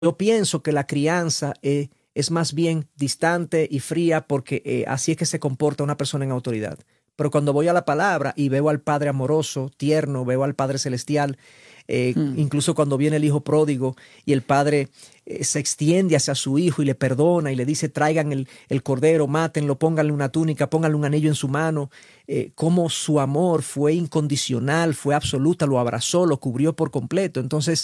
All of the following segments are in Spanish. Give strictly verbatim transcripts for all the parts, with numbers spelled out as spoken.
yo pienso que la crianza eh, es más bien distante y fría porque eh, así es que se comporta una persona en autoridad. Pero cuando voy a la palabra y veo al Padre amoroso, tierno, veo al Padre celestial, eh, hmm. incluso cuando viene el hijo pródigo y el Padre eh, se extiende hacia su hijo y le perdona y le dice traigan el, el cordero, mátenlo, pónganle una túnica, pónganle un anillo en su mano, eh, cómo su amor fue incondicional, fue absoluta, lo abrazó, lo cubrió por completo. Entonces,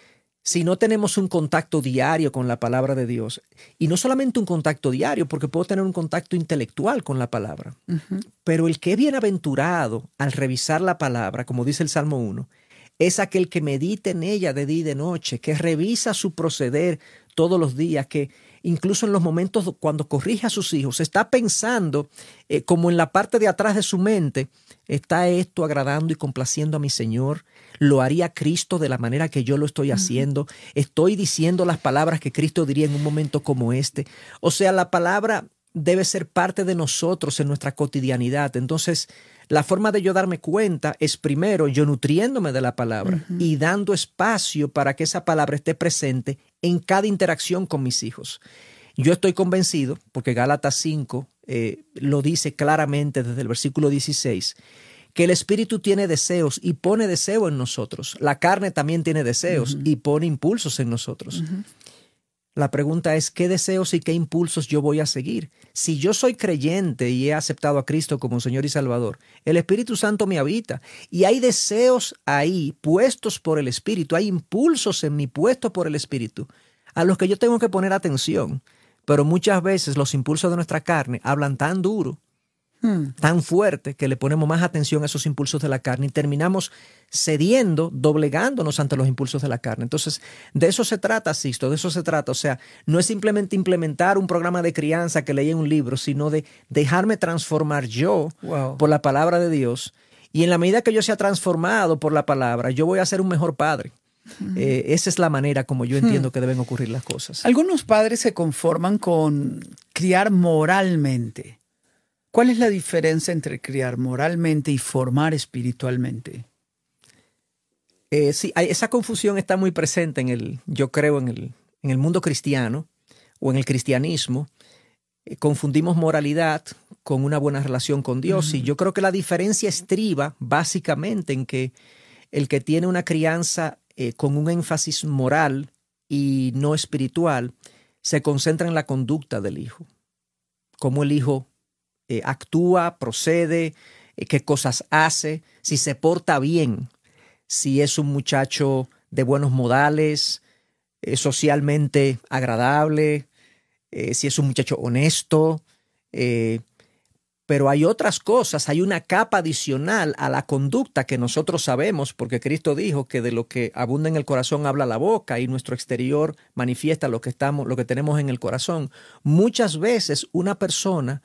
si no tenemos un contacto diario con la palabra de Dios, y no solamente un contacto diario, porque puedo tener un contacto intelectual con la palabra, uh-huh. pero el que es bienaventurado al revisar la palabra, como dice el Salmo uno, es aquel que medita en ella de día y de noche, que revisa su proceder todos los días, que incluso en los momentos cuando corrige a sus hijos, está pensando eh, como en la parte de atrás de su mente, ¿está esto agradando y complaciendo a mi Señor? ¿Lo haría Cristo de la manera que yo lo estoy haciendo? Uh-huh. ¿Estoy diciendo las palabras que Cristo diría en un momento como este? O sea, la palabra debe ser parte de nosotros en nuestra cotidianidad. Entonces, la forma de yo darme cuenta es primero yo nutriéndome de la palabra uh-huh. y dando espacio para que esa palabra esté presente en cada interacción con mis hijos. Yo estoy convencido, porque Gálatas cinco eh, lo dice claramente desde el versículo dieciséis, que el Espíritu tiene deseos y pone deseo en nosotros. La carne también tiene deseos uh-huh. y pone impulsos en nosotros. Uh-huh. La pregunta es, ¿qué deseos y qué impulsos yo voy a seguir? Si yo soy creyente y he aceptado a Cristo como Señor y Salvador, el Espíritu Santo me habita y hay deseos ahí puestos por el Espíritu, hay impulsos en mí puestos por el Espíritu a los que yo tengo que poner atención. Pero muchas veces los impulsos de nuestra carne hablan tan duro, Hmm. tan fuerte que le ponemos más atención a esos impulsos de la carne y terminamos cediendo, doblegándonos ante los impulsos de la carne. Entonces, de eso se trata, Sixto, de eso se trata. O sea, no es simplemente implementar un programa de crianza que leí en un libro, sino de dejarme transformar yo wow. por la palabra de Dios. Y en la medida que yo sea transformado por la palabra, yo voy a ser un mejor padre. Hmm. Eh, esa es la manera como yo entiendo hmm. que deben ocurrir las cosas. Algunos padres se conforman con criar moralmente. ¿Cuál es la diferencia entre criar moralmente y formar espiritualmente? Eh, sí, hay, esa confusión está muy presente en el, yo creo, en el, en el mundo cristiano o en el cristianismo. Eh, confundimos moralidad con una buena relación con Dios. Uh-huh. Y yo creo que la diferencia estriba básicamente en que el que tiene una crianza eh, con un énfasis moral y no espiritual se concentra en la conducta del hijo. Cómo el hijo Eh, actúa, procede, eh, qué cosas hace, si se porta bien, si es un muchacho de buenos modales, eh, socialmente agradable, eh, si es un muchacho honesto. Eh, pero hay otras cosas, hay una capa adicional a la conducta que nosotros sabemos, porque Cristo dijo que de lo que abunda en el corazón habla la boca y nuestro exterior manifiesta lo que, estamos, lo que tenemos en el corazón. Muchas veces una persona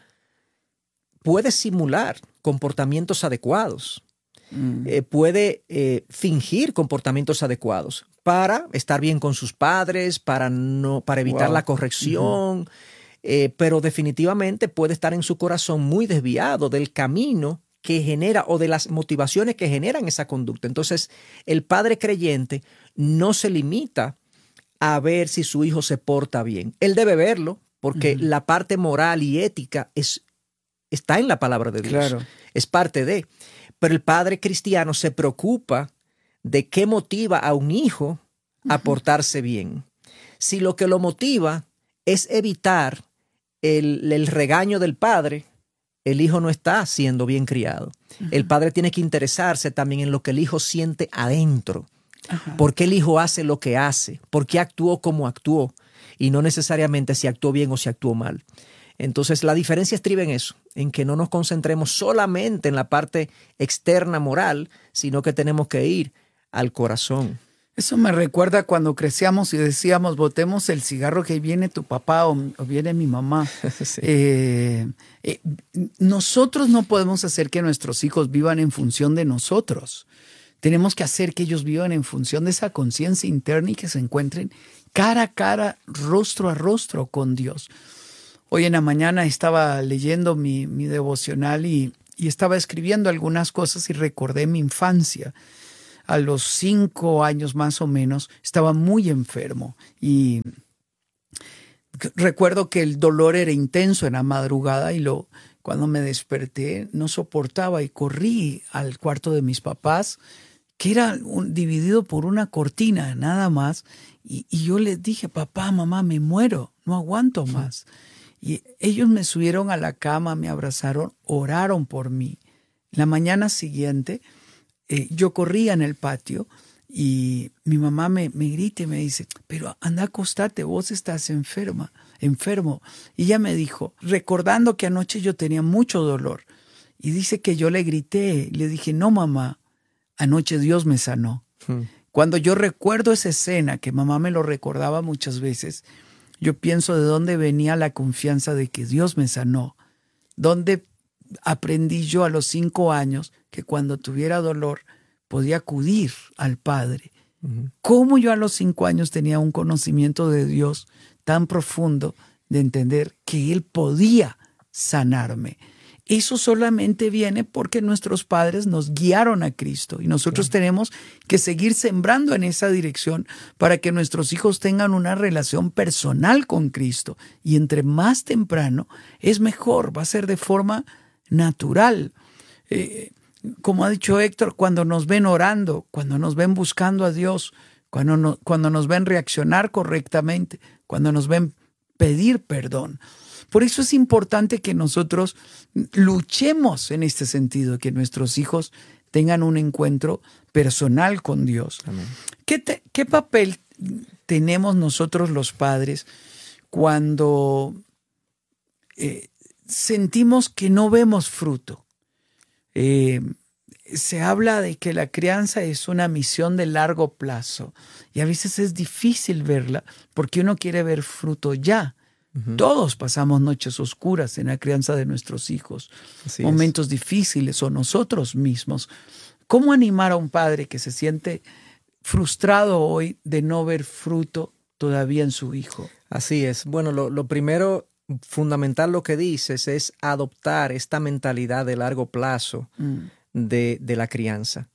puede simular comportamientos adecuados, mm. eh, puede eh, fingir comportamientos adecuados para estar bien con sus padres, para, no, para evitar wow. la corrección, uh-huh. eh, pero definitivamente puede estar en su corazón muy desviado del camino que genera o de las motivaciones que generan esa conducta. Entonces, el padre creyente no se limita a ver si su hijo se porta bien. Él debe verlo porque uh-huh. la parte moral y ética es está en la palabra de Dios, claro. es parte de. Pero el padre cristiano se preocupa de qué motiva a un hijo a uh-huh. portarse bien. Si lo que lo motiva es evitar el, el regaño del padre, el hijo no está siendo bien criado. Uh-huh. El padre tiene que interesarse también en lo que el hijo siente adentro. Uh-huh. ¿Por qué el hijo hace lo que hace? ¿Por qué actuó como actuó? Y no necesariamente si actuó bien o si actuó mal. Entonces la diferencia estriba en eso, en que no nos concentremos solamente en la parte externa moral, sino que tenemos que ir al corazón. Eso me recuerda cuando crecíamos y decíamos, botemos el cigarro que viene tu papá o, o viene mi mamá. Sí. eh, eh, nosotros no podemos hacer que nuestros hijos vivan en función de nosotros. Tenemos que hacer que ellos vivan en función de esa conciencia interna y que se encuentren cara a cara, rostro a rostro con Dios. Hoy en la mañana estaba leyendo mi, mi devocional y, y estaba escribiendo algunas cosas y recordé mi infancia. a los cinco años más o menos, estaba muy enfermo y recuerdo que el dolor era intenso en la madrugada y lo, cuando me desperté no soportaba y corrí al cuarto de mis papás, que era un, dividido por una cortina, nada más. Y, y yo les dije, papá, mamá, me muero, no aguanto más. Y ellos me subieron a la cama, me abrazaron, oraron por mí. La mañana siguiente, eh, yo corría en el patio y mi mamá me, me grita y me dice, pero anda, acostate, vos estás enferma, enfermo. Y ella me dijo, recordando que anoche yo tenía mucho dolor. Y dice que yo le grité, le dije, no, mamá, anoche Dios me sanó. Hmm. Cuando yo recuerdo esa escena, que mamá me lo recordaba muchas veces, yo pienso de dónde venía la confianza de que Dios me sanó. Dónde aprendí yo a los cinco años que cuando tuviera dolor podía acudir al Padre. Uh-huh. ¿Cómo yo a los cinco años tenía un conocimiento de Dios tan profundo de entender que Él podía sanarme? Eso solamente viene porque nuestros padres nos guiaron a Cristo y nosotros sí. tenemos que seguir sembrando en esa dirección para que nuestros hijos tengan una relación personal con Cristo. Y entre más temprano es mejor, va a ser de forma natural. Eh, como ha dicho Héctor, cuando nos ven orando, cuando nos ven buscando a Dios, cuando, no, cuando nos ven reaccionar correctamente, cuando nos ven pedir perdón. Por eso es importante que nosotros luchemos en este sentido, que nuestros hijos tengan un encuentro personal con Dios. Amén. ¿Qué, te, ¿Qué papel tenemos nosotros los padres cuando eh, sentimos que no vemos fruto? Eh, se habla de que la crianza es una misión de largo plazo y a veces es difícil verla porque uno quiere ver fruto ya. Uh-huh. Todos pasamos noches oscuras en la crianza de nuestros hijos, Así momentos es. difíciles o nosotros mismos. ¿Cómo animar a un padre que se siente frustrado hoy de no ver fruto todavía en su hijo? Así es. Bueno, lo, lo primero, fundamental lo que dices, es adoptar esta mentalidad de largo plazo mm. de, de la crianza.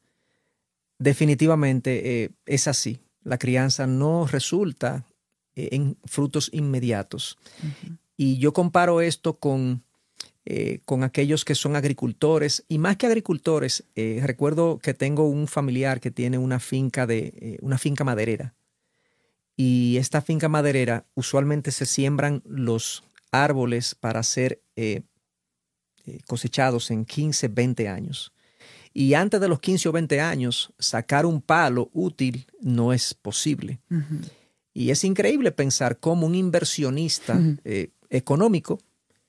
Definitivamente eh, es así. La crianza no resulta en frutos inmediatos. Uh-huh. Y yo comparo esto con, eh, con aquellos que son agricultores, y más que agricultores, eh, recuerdo que tengo un familiar que tiene una finca, de, eh, una finca maderera, y esta finca maderera usualmente se siembran los árboles para ser eh, eh, cosechados en quince, veinte años. Y antes de los quince o veinte años, sacar un palo útil no es posible. Uh-huh. Y es increíble pensar cómo un inversionista uh-huh. eh, económico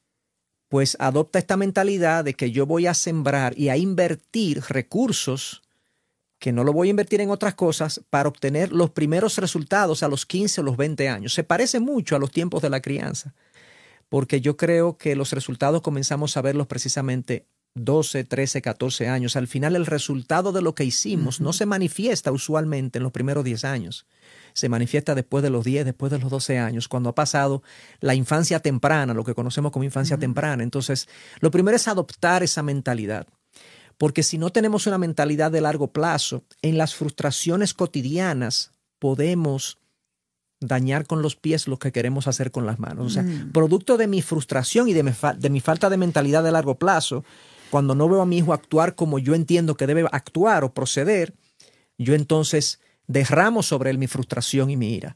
pues adopta esta mentalidad de que yo voy a sembrar y a invertir recursos que no lo voy a invertir en otras cosas para obtener los primeros resultados a los quince o los veinte años. Se parece mucho a los tiempos de la crianza, porque yo creo que los resultados comenzamos a verlos precisamente doce, trece, catorce años. Al final el resultado de lo que hicimos uh-huh. no se manifiesta usualmente en los primeros diez años. Se manifiesta después de los diez, después de los doce años, cuando ha pasado la infancia temprana, lo que conocemos como infancia uh-huh. temprana. Entonces, lo primero es adoptar esa mentalidad, porque si no tenemos una mentalidad de largo plazo, en las frustraciones cotidianas podemos dañar con los pies lo que queremos hacer con las manos. O sea, uh-huh. producto de mi frustración y de mi, fa- de mi falta de mentalidad de largo plazo, cuando no veo a mi hijo actuar como yo entiendo que debe actuar o proceder, yo entonces derramo sobre él mi frustración y mi ira.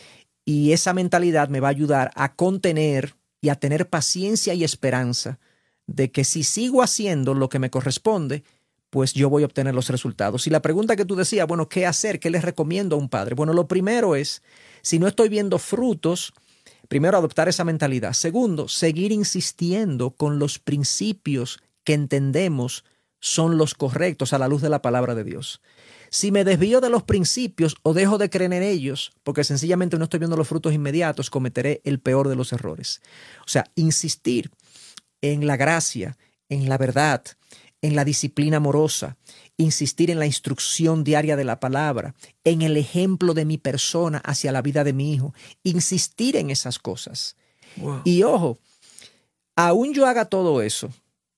Y esa mentalidad me va a ayudar a contener y a tener paciencia y esperanza de que si sigo haciendo lo que me corresponde, pues yo voy a obtener los resultados. Y la pregunta que tú decías, bueno, ¿qué hacer? ¿Qué les recomiendo a un padre? Bueno, lo primero es, si no estoy viendo frutos, primero adoptar esa mentalidad. Segundo, seguir insistiendo con los principios que entendemos son los correctos a la luz de la palabra de Dios. Si me desvío de los principios o dejo de creer en ellos, porque sencillamente no estoy viendo los frutos inmediatos, cometeré el peor de los errores. O sea, insistir en la gracia, en la verdad, en la disciplina amorosa, insistir en la instrucción diaria de la palabra, en el ejemplo de mi persona hacia la vida de mi hijo, insistir en esas cosas. Wow. Y ojo, aún yo haga todo eso,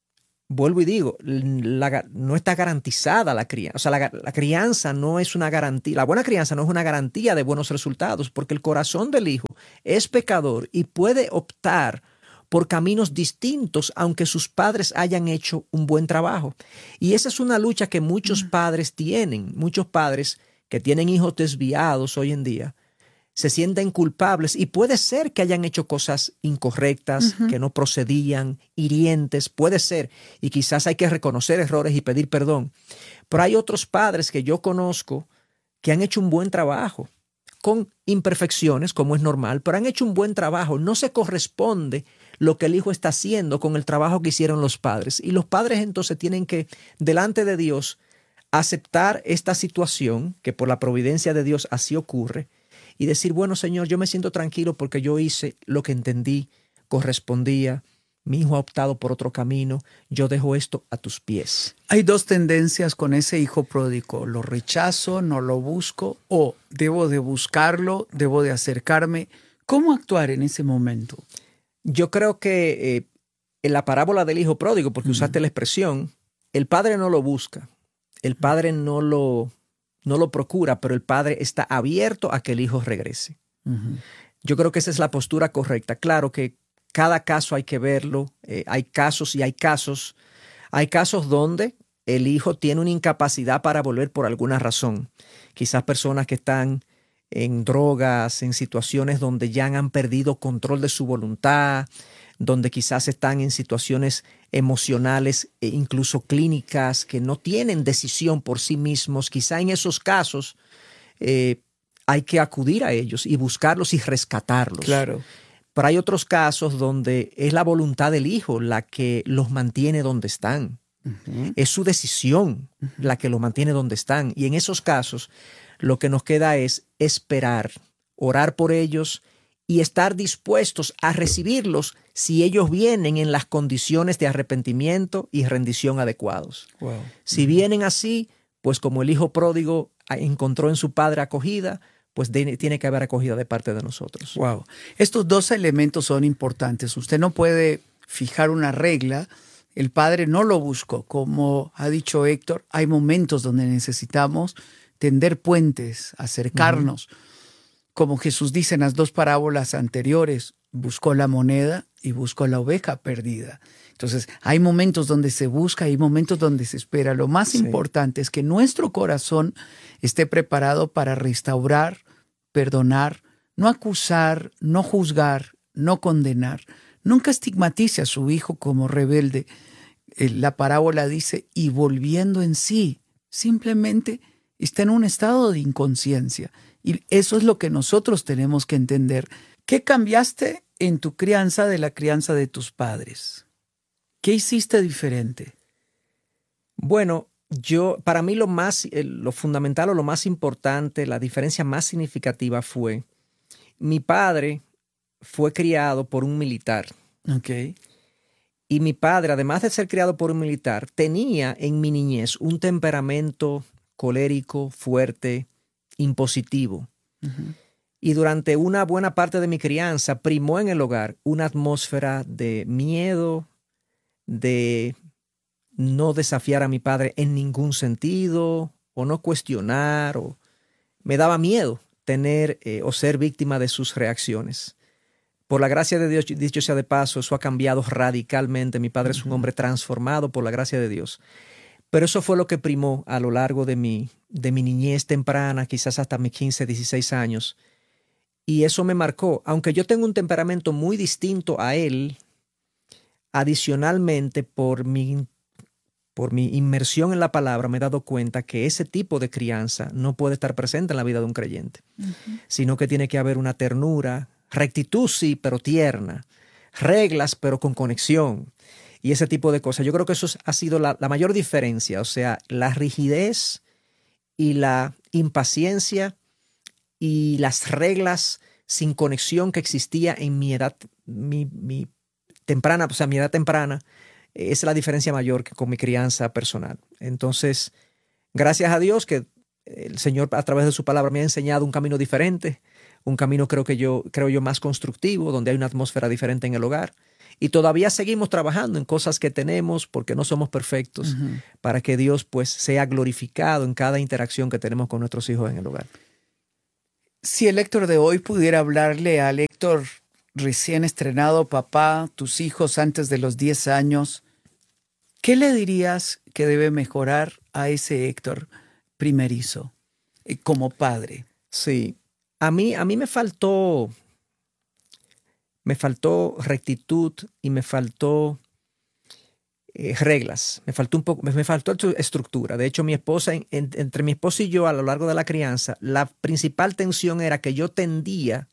vuelvo y digo, la, no está garantizada la crianza. O sea, la, la crianza no es una garantía. La buena crianza no es una garantía de buenos resultados, porque el corazón del hijo es pecador y puede optar por caminos distintos, aunque sus padres hayan hecho un buen trabajo. Y esa es una lucha que muchos padres tienen. Muchos padres que tienen hijos desviados hoy en día se sienten culpables y puede ser que hayan hecho cosas incorrectas, uh-huh. que no procedían, hirientes, puede ser. Y quizás hay que reconocer errores y pedir perdón. Pero hay otros padres que yo conozco que han hecho un buen trabajo, con imperfecciones, como es normal, pero han hecho un buen trabajo. No se corresponde lo que el hijo está haciendo con el trabajo que hicieron los padres. Y los padres entonces tienen que, delante de Dios, aceptar esta situación, que por la providencia de Dios así ocurre, y decir, bueno, Señor, yo me siento tranquilo porque yo hice lo que entendí, correspondía, mi hijo ha optado por otro camino, yo dejo esto a tus pies. Hay dos tendencias con ese hijo pródigo: lo rechazo, no lo busco, o debo de buscarlo, debo de acercarme. ¿Cómo actuar en ese momento? Yo creo que eh, en la parábola del hijo pródigo, porque uh-huh. usaste la expresión, el padre no lo busca, el padre no lo... no lo procura, pero el padre está abierto a que el hijo regrese. Uh-huh. Yo creo que esa es la postura correcta. Claro que cada caso hay que verlo. Eh, hay casos y hay casos. Hay casos donde el hijo tiene una incapacidad para volver por alguna razón. Quizás personas que están en drogas, en situaciones donde ya han perdido control de su voluntad, donde quizás están en situaciones emocionales e incluso clínicas que no tienen decisión por sí mismos. Quizá en esos casos eh, hay que acudir a ellos y buscarlos y rescatarlos. Claro. Pero hay otros casos donde es la voluntad del hijo la que los mantiene donde están. Uh-huh. Es su decisión uh-huh. la que los mantiene donde están. Y en esos casos lo que nos queda es esperar, orar por ellos y estar dispuestos a recibirlos si ellos vienen en las condiciones de arrepentimiento y rendición adecuados. Wow. Si uh-huh. vienen así, pues como el hijo pródigo encontró en su padre acogida, pues de, tiene que haber acogida de parte de nosotros. Wow. Estos dos elementos son importantes. Usted no puede fijar una regla. El padre no lo buscó. Como ha dicho Héctor, hay momentos donde necesitamos tender puentes, acercarnos. Uh-huh. Como Jesús dice en las dos parábolas anteriores, buscó la moneda y buscó la oveja perdida. Entonces, hay momentos donde se busca, hay momentos donde se espera. Lo más sí. importante es que nuestro corazón esté preparado para restaurar, perdonar, no acusar, no juzgar, no condenar. Nunca estigmatice a su hijo como rebelde. La parábola dice, y volviendo en sí, simplemente está en un estado de inconsciencia. Y eso es lo que nosotros tenemos que entender. ¿Qué cambiaste en tu crianza de la crianza de tus padres? ¿Qué hiciste diferente? Bueno, yo, para mí lo más, lo fundamental o lo más importante, la diferencia más significativa fue, mi padre fue criado por un militar. Okay. Y mi padre, además de ser criado por un militar, tenía en mi niñez un temperamento colérico, fuerte, impositivo. Uh-huh. Y durante una buena parte de mi crianza primó en el hogar una atmósfera de miedo, de no desafiar a mi padre en ningún sentido, o no cuestionar, o me daba miedo tener eh, o ser víctima de sus reacciones. Por la gracia de Dios, dicho sea de paso, eso ha cambiado radicalmente. Mi padre uh-huh. es un hombre transformado por la gracia de Dios. Pero eso fue lo que primó a lo largo de mi, de mi niñez temprana, quizás hasta mis quince, dieciséis años. Y eso me marcó. Aunque yo tengo un temperamento muy distinto a él, adicionalmente por mi, por mi inmersión en la palabra me he dado cuenta que ese tipo de crianza no puede estar presente en la vida de un creyente, uh-huh. sino que tiene que haber una ternura, rectitud sí, pero tierna, reglas pero con conexión. Y ese tipo de cosas. Yo creo que eso ha sido la, la mayor diferencia. O sea, la rigidez y la impaciencia y las reglas sin conexión que existía en mi edad, mi, mi temprana, o sea, mi edad temprana, es la diferencia mayor que con mi crianza personal. Entonces, gracias a Dios que el Señor a través de su palabra me ha enseñado un camino diferente, un camino creo que yo, creo yo más constructivo, donde hay una atmósfera diferente en el hogar. Y todavía seguimos trabajando en cosas que tenemos porque no somos perfectos, uh-huh. para que Dios pues sea glorificado en cada interacción que tenemos con nuestros hijos en el hogar. Si el Héctor de hoy pudiera hablarle al Héctor recién estrenado papá, tus hijos antes de los diez años, ¿qué le dirías que debe mejorar a ese Héctor primerizo eh, como padre? Sí, a mí, a mí me faltó... Me faltó rectitud y me faltó eh, reglas, me faltó un poco, me, me faltó estructura. De hecho, mi esposa, en, en, entre mi esposa y yo a lo largo de la crianza, la principal tensión era que yo tendía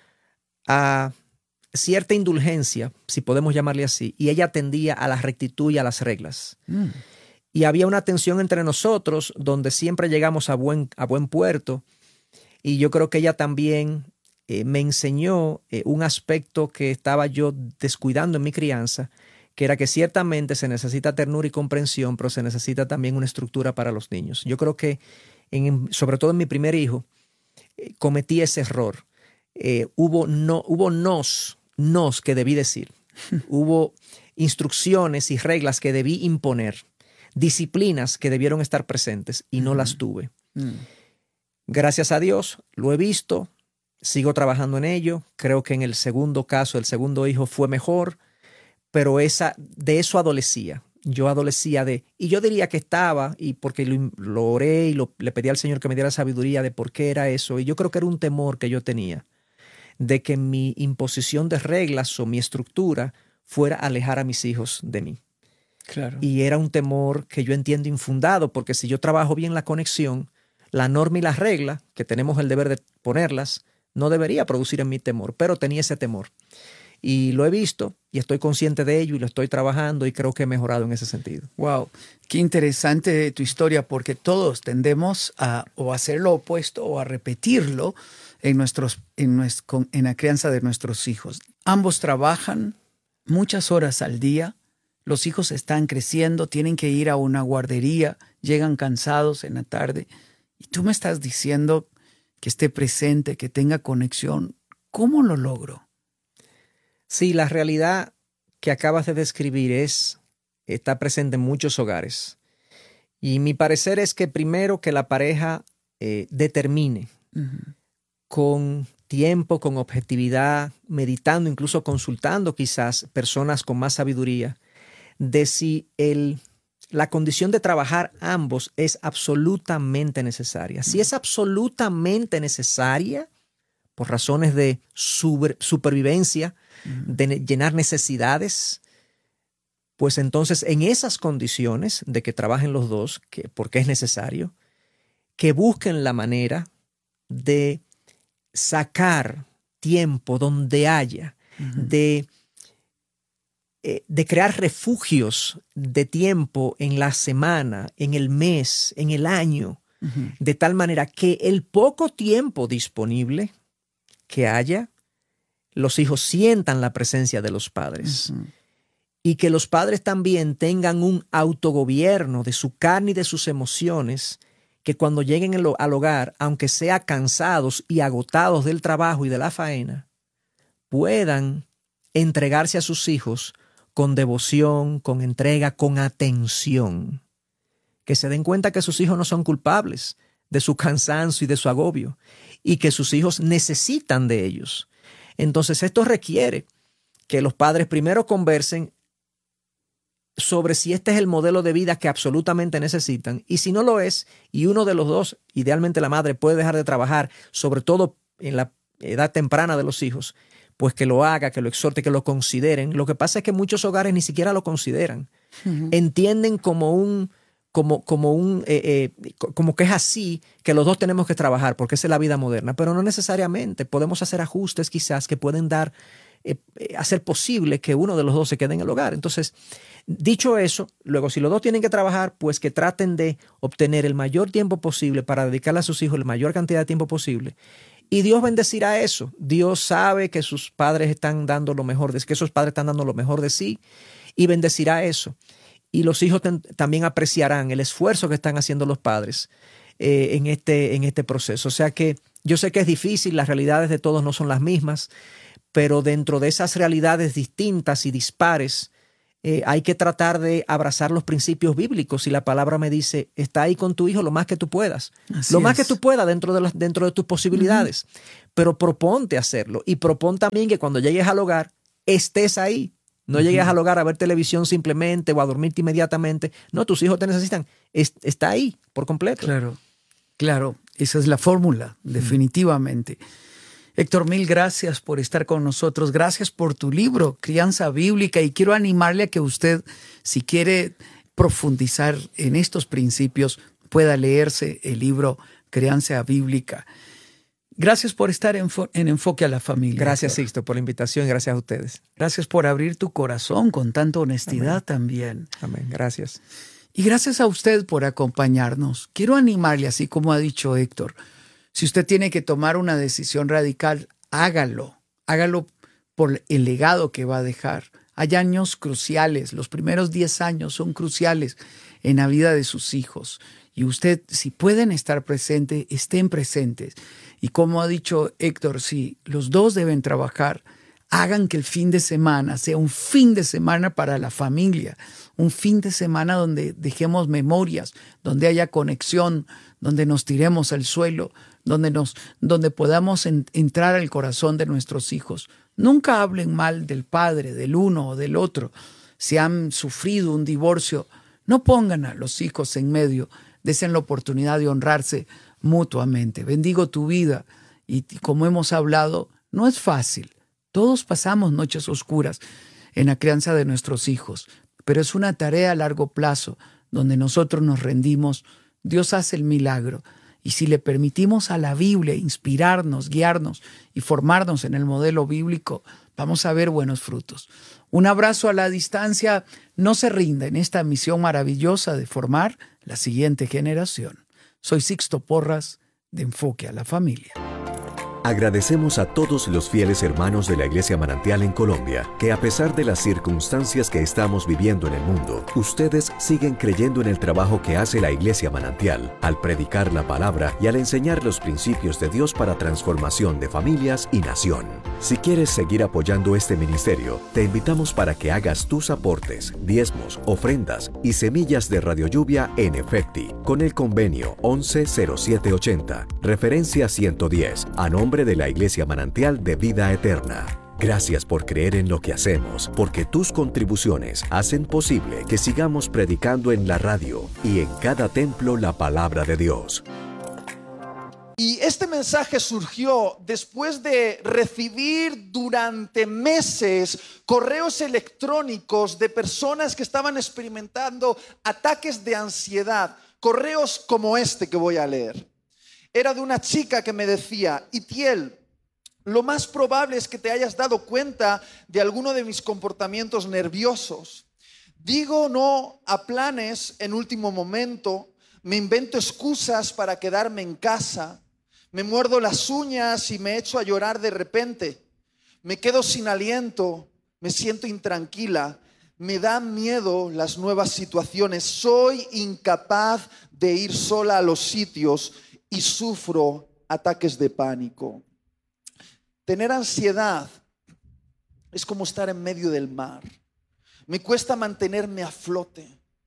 a cierta indulgencia, si podemos llamarle así, y ella tendía a la rectitud y a las reglas. Mm. Y había una tensión entre nosotros donde siempre llegamos a buen, a buen puerto, y yo creo que ella también... Eh, me enseñó eh, un aspecto que estaba yo descuidando en mi crianza, que era que ciertamente se necesita ternura y comprensión, pero se necesita también una estructura para los niños. Yo creo que, en, sobre todo en mi primer hijo, eh, cometí ese error. Eh, hubo, no, hubo nos, nos que debí decir. Hubo instrucciones y reglas que debí imponer, disciplinas que debieron estar presentes y no mm. las tuve. Mm. Gracias a Dios, lo he visto. Sigo trabajando en ello. Creo que en el segundo caso, el segundo hijo fue mejor, pero esa, de eso adolecía. Yo adolecía de, y yo diría que estaba, y porque lo, lo oré y lo, le pedí al Señor que me diera sabiduría de por qué era eso, y yo creo que era un temor que yo tenía, de que mi imposición de reglas o mi estructura fuera a alejar a mis hijos de mí. Claro. Y era un temor que yo entiendo infundado, porque si yo trabajo bien la conexión, la norma y la regla, que tenemos el deber de ponerlas, no debería producir en mí temor, pero tenía ese temor. Y lo he visto y estoy consciente de ello y lo estoy trabajando y creo que he mejorado en ese sentido. Wow, qué interesante tu historia, porque todos tendemos a o a hacer lo opuesto o a repetirlo en, nuestros, en, nuestro, en la crianza de nuestros hijos. Ambos trabajan muchas horas al día, los hijos están creciendo, tienen que ir a una guardería, llegan cansados en la tarde y tú me estás diciendo que esté presente, que tenga conexión. ¿Cómo lo logro? Sí, la realidad que acabas de describir es, está presente en muchos hogares. Y mi parecer es que primero que la pareja eh, determine uh-huh. con tiempo, con objetividad, meditando, incluso consultando quizás personas con más sabiduría, de si el... la condición de trabajar ambos es absolutamente necesaria. Si es absolutamente necesaria, por razones de super, supervivencia, uh-huh. de llenar necesidades, pues entonces en esas condiciones de que trabajen los dos, que, porque es necesario, que busquen la manera de sacar tiempo donde haya, uh-huh. de... de crear refugios de tiempo en la semana, en el mes, en el año, uh-huh. de tal manera que el poco tiempo disponible que haya, los hijos sientan la presencia de los padres. Uh-huh. Y que los padres también tengan un autogobierno de su carne y de sus emociones, que cuando lleguen al hogar, aunque sea cansados y agotados del trabajo y de la faena, puedan entregarse a sus hijos con devoción, con entrega, con atención. Que se den cuenta que sus hijos no son culpables de su cansancio y de su agobio y que sus hijos necesitan de ellos. Entonces esto requiere que los padres primero conversen sobre si este es el modelo de vida que absolutamente necesitan, y si no lo es, y uno de los dos, idealmente la madre, puede dejar de trabajar, sobre todo en la edad temprana de los hijos, pues que lo haga, que lo exhorte, que lo consideren. Lo que pasa es que muchos hogares ni siquiera lo consideran. Uh-huh. Entienden como un, como, como un, eh, eh, como que es así, que los dos tenemos que trabajar, porque esa es la vida moderna, pero no necesariamente. Podemos hacer ajustes quizás que pueden dar, eh, hacer posible que uno de los dos se quede en el hogar. Entonces, dicho eso, luego si los dos tienen que trabajar, pues que traten de obtener el mayor tiempo posible para dedicarle a sus hijos la mayor cantidad de tiempo posible. Y Dios bendecirá eso. Dios sabe que sus padres están dando lo mejor de que esos padres están dando lo mejor de sí y bendecirá eso. Y los hijos ten, también apreciarán el esfuerzo que están haciendo los padres eh, en, este, en este proceso. O sea que yo sé que es difícil, las realidades de todos no son las mismas, pero dentro de esas realidades distintas y dispares, eh, hay que tratar de abrazar los principios bíblicos. Y la palabra me dice, está ahí con tu hijo lo más que tú puedas. Así lo más es. que tú puedas dentro de, las, dentro de tus posibilidades. Uh-huh. Pero proponte hacerlo. Y propon también que cuando llegues al hogar, estés ahí. No uh-huh. llegues al hogar a ver televisión simplemente o a dormirte inmediatamente. No, tus hijos te necesitan. Es, está ahí por completo. Claro, claro. Esa es la fórmula, definitivamente. Uh-huh. Héctor, mil gracias por estar con nosotros. Gracias por tu libro, Crianza Bíblica. Y quiero animarle a que usted, si quiere profundizar en estos principios, pueda leerse el libro Crianza Bíblica. Gracias por estar en, en Enfoque a la Familia. Gracias, Sixto, por la invitación. Gracias a ustedes. Gracias por abrir tu corazón con tanta honestidad. Amén. También. Amén. Gracias. Y gracias a usted por acompañarnos. Quiero animarle, así como ha dicho Héctor, si usted tiene que tomar una decisión radical, hágalo. Hágalo por el legado que va a dejar. Hay años cruciales. Los primeros diez años son cruciales en la vida de sus hijos. Y usted, si pueden estar presentes, estén presentes. Y como ha dicho Héctor, sí, los dos deben trabajar. Hagan que el fin de semana sea un fin de semana para la familia. Un fin de semana donde dejemos memorias, donde haya conexión, donde nos tiremos al suelo, donde, nos, donde podamos en, entrar al corazón de nuestros hijos. Nunca hablen mal del padre, del uno o del otro. Si han sufrido un divorcio, no pongan a los hijos en medio. Desen la oportunidad de honrarse mutuamente. Bendigo tu vida y como hemos hablado, no es fácil. Todos pasamos noches oscuras en la crianza de nuestros hijos, pero es una tarea a largo plazo donde nosotros nos rendimos. Dios hace el milagro y si le permitimos a la Biblia inspirarnos, guiarnos y formarnos en el modelo bíblico, vamos a ver buenos frutos. Un abrazo a la distancia. No se rinda en esta misión maravillosa de formar la siguiente generación. Soy Sixto Porras, de Enfoque a la Familia. Agradecemos a todos los fieles hermanos de la Iglesia Manantial en Colombia, que a pesar de las circunstancias que estamos viviendo en el mundo, ustedes siguen creyendo en el trabajo que hace la Iglesia Manantial, al predicar la palabra y al enseñar los principios de Dios para transformación de familias y nación. Si quieres seguir apoyando este ministerio, te invitamos para que hagas tus aportes, diezmos, ofrendas y semillas de Radio Lluvia en Efecti, con el convenio once cero siete ochenta, referencia ciento diez, a nombre de la Iglesia Manantial de Vida Eterna. Gracias por creer en lo que hacemos, porque tus contribuciones hacen posible que sigamos predicando en la radio y en cada templo la palabra de Dios. Y este mensaje surgió después de recibir durante meses correos electrónicos de personas que estaban experimentando ataques de ansiedad, correos como este que voy a leer. Era de una chica que me decía: Itiel, lo más probable es que te hayas dado cuenta de alguno de mis comportamientos nerviosos. Digo no a planes en último momento, me invento excusas para quedarme en casa, me muerdo las uñas y me echo a llorar de repente, me quedo sin aliento, me siento intranquila, me dan miedo las nuevas situaciones, soy incapaz de ir sola a los sitios y sufro ataques de pánico. Tener ansiedad es como estar en medio del mar. Me cuesta mantenerme a flote.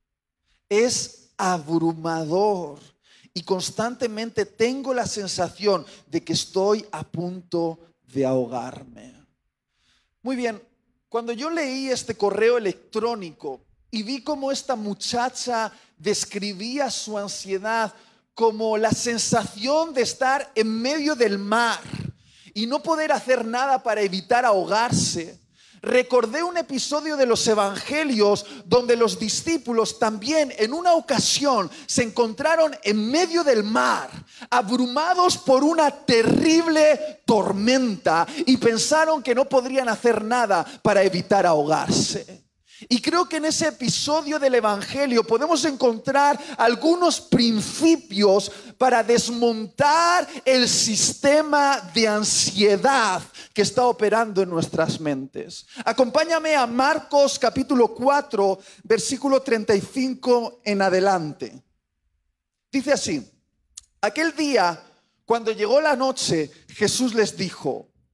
Es abrumador y constantemente tengo la sensación de que estoy a punto de ahogarme. Muy bien, cuando yo leí este correo electrónico y vi cómo esta muchacha describía su ansiedad como la sensación de estar en medio del mar y no poder hacer nada para evitar ahogarse, recordé un episodio de los evangelios donde los discípulos también en una ocasión se encontraron en medio del mar, abrumados por una terrible tormenta y pensaron que no podrían hacer nada para evitar ahogarse. Y creo que en ese episodio del Evangelio podemos encontrar algunos principios para desmontar el sistema de ansiedad que está operando en nuestras mentes. Acompáñame a Marcos capítulo cuatro, versículo treinta y cinco en adelante. Dice así: aquel día, cuando llegó la noche, Jesús les dijo: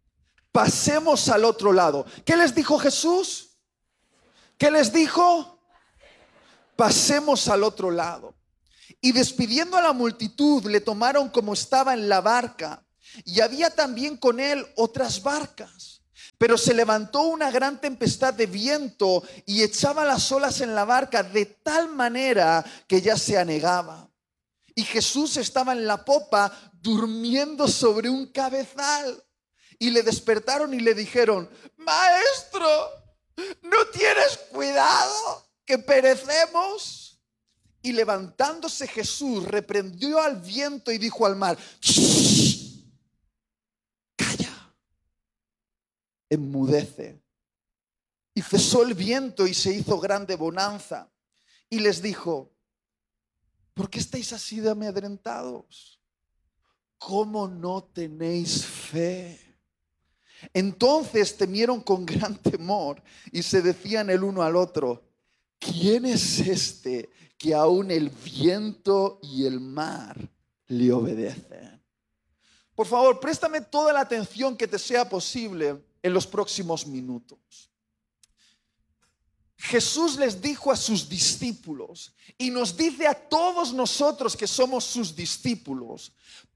pasemos al otro lado. ¿Qué les dijo Jesús? ¿Qué les dijo? Pasemos al otro lado. Y despidiendo a la multitud, le tomaron como estaba en la barca, y había también con él otras barcas. Pero se levantó una gran tempestad de viento y echaba las olas en la barca de tal manera que ya se anegaba. Y Jesús estaba en la popa durmiendo sobre un cabezal. Y le despertaron y le dijeron: Maestro, ¿no tienes cuidado que perecemos? Y levantándose Jesús, reprendió al viento y dijo al mar: ¡Shh! ¡Calla! Enmudece. Y cesó el viento y se hizo grande bonanza. Y les dijo: ¿por qué estáis así de amedrentados? ¿Cómo no tenéis fe? Entonces temieron con gran temor y se decían el uno al otro: ¿quién es este que aún el viento y el mar le obedecen? Por favor, préstame toda la atención que te sea posible en los próximos minutos. Jesús les dijo a sus discípulos, y nos dice a todos nosotros que somos sus discípulos: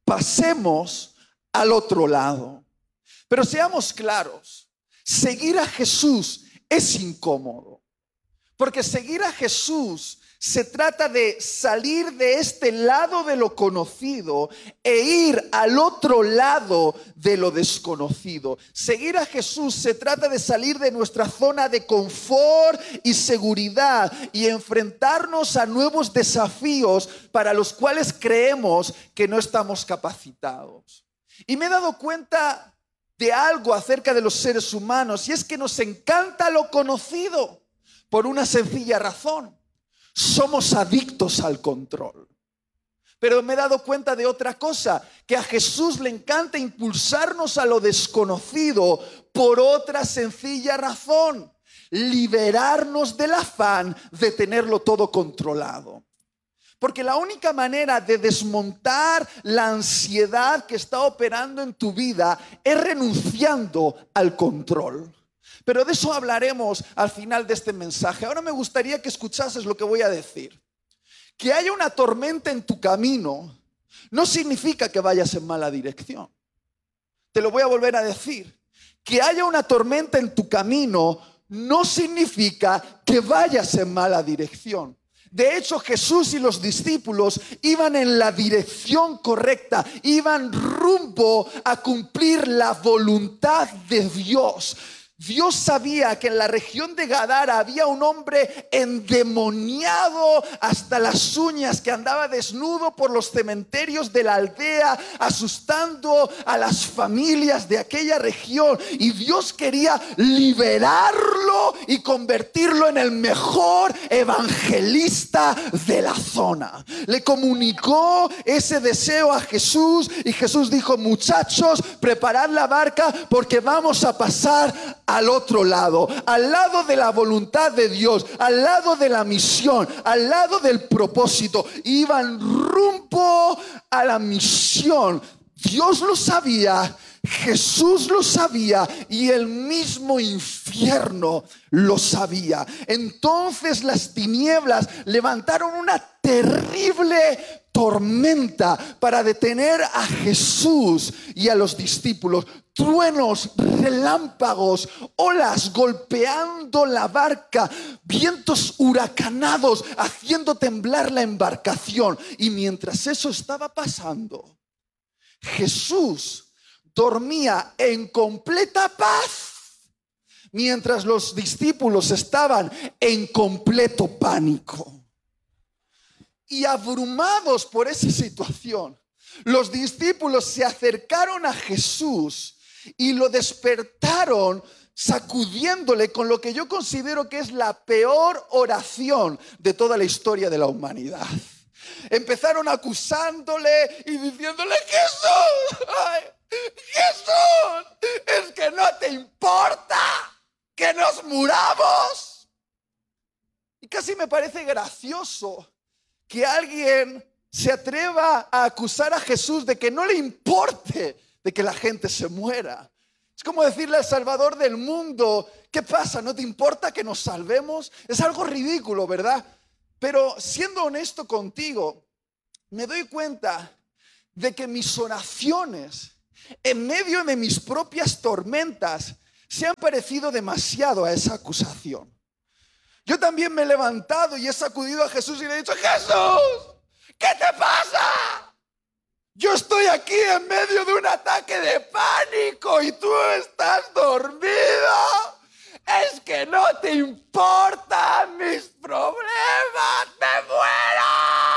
pasemos al otro lado. Pero seamos claros, seguir a Jesús es incómodo, porque seguir a Jesús se trata de salir de este lado de lo conocido e ir al otro lado de lo desconocido. Seguir a Jesús se trata de salir de nuestra zona de confort y seguridad y enfrentarnos a nuevos desafíos para los cuales creemos que no estamos capacitados. Y me he dado cuenta de algo acerca de los seres humanos, y es que nos encanta lo conocido por una sencilla razón: somos adictos al control. Pero me he dado cuenta de otra cosa, que a Jesús le encanta impulsarnos a lo desconocido por otra sencilla razón: liberarnos del afán de tenerlo todo controlado. Porque la única manera de desmontar la ansiedad que está operando en tu vida es renunciando al control. Pero de eso hablaremos al final de este mensaje. Ahora me gustaría que escuchases lo que voy a decir. Que haya una tormenta en tu camino no significa que vayas en mala dirección. Te lo voy a volver a decir. Que haya una tormenta en tu camino no significa que vayas en mala dirección. De hecho, Jesús y los discípulos iban en la dirección correcta, iban rumbo a cumplir la voluntad de Dios. Dios sabía que en la región de Gadara había un hombre endemoniado hasta las uñas que andaba desnudo por los cementerios de la aldea, asustando a las familias de aquella región. Y Dios quería liberarlo y convertirlo en el mejor evangelista de la zona. Le comunicó ese deseo a Jesús y Jesús dijo: muchachos, preparad la barca porque vamos a pasar al otro lado, al lado de la voluntad de Dios, al lado de la misión, al lado del propósito. Iban rumbo a la misión. Dios lo sabía, Jesús lo sabía y el mismo infierno lo sabía. Entonces las tinieblas levantaron una terrible tormenta para detener a Jesús y a los discípulos. Truenos, relámpagos, olas golpeando la barca, vientos huracanados haciendo temblar la embarcación. Y mientras eso estaba pasando, Jesús dormía en completa paz, mientras los discípulos estaban en completo pánico. Y abrumados por esa situación, los discípulos se acercaron a Jesús y lo despertaron sacudiéndole con lo que yo considero que es la peor oración de toda la historia de la humanidad. Empezaron acusándole y diciéndole: Jesús, ay, Jesús, es que no te importa que nos muramos. Y casi me parece gracioso que alguien se atreva a acusar a Jesús de que no le importe de que la gente se muera. Es como decirle al Salvador del mundo, ¿qué pasa? ¿No te importa que nos salvemos? Es algo ridículo, ¿verdad? Pero siendo honesto contigo, me doy cuenta de que mis oraciones, en medio de mis propias tormentas, se han parecido demasiado a esa acusación. Yo también me he levantado y he sacudido a Jesús y le he dicho, Jesús, ¿qué te pasa? Yo estoy aquí en medio de un ataque de pánico y tú estás dormido. Es que no te importan mis problemas. ¡Me muero!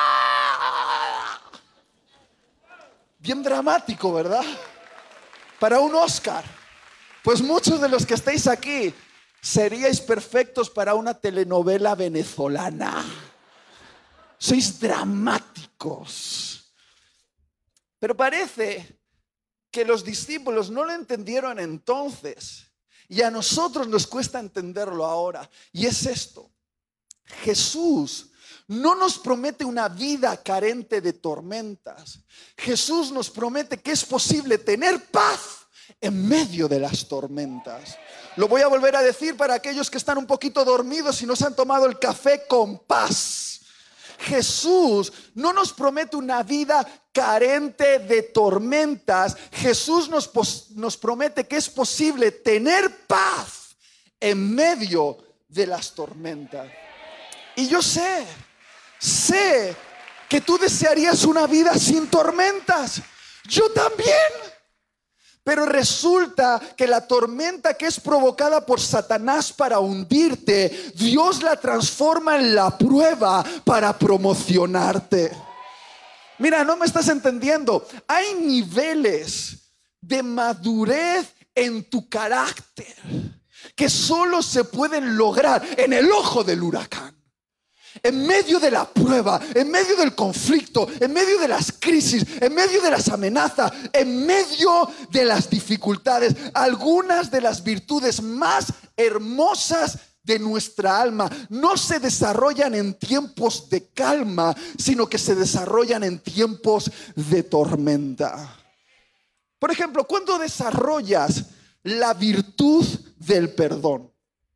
Bien dramático, ¿verdad? Para un Oscar. Pues muchos de los que estáis aquí seríais perfectos para una telenovela venezolana. Sois dramáticos. Pero parece que los discípulos no lo entendieron entonces. Y a nosotros nos cuesta entenderlo ahora. Y es esto. Jesús no nos promete una vida carente de tormentas. Jesús nos promete que es posible tener paz en medio de las tormentas. Lo voy a volver a decir para aquellos que están un poquito dormidos y no se han tomado el café con paz. Jesús no nos promete una vida carente de tormentas. Jesús nos, nos promete que es posible tener paz en medio de las tormentas. Y yo sé, sé que tú desearías una vida sin tormentas. Yo también. Pero resulta que la tormenta que es provocada por Satanás para hundirte, Dios la transforma en la prueba para promocionarte. Mira, no me estás entendiendo. Hay niveles de madurez en tu carácter que solo se pueden lograr en el ojo del huracán. En medio de la prueba, en medio del conflicto, en medio de las crisis, en medio de las amenazas, en medio de las dificultades, algunas de las virtudes más hermosas de nuestra alma no se desarrollan en tiempos de calma, sino que se desarrollan en tiempos de tormenta. Por ejemplo, ¿cuándo desarrollas la virtud del perdón?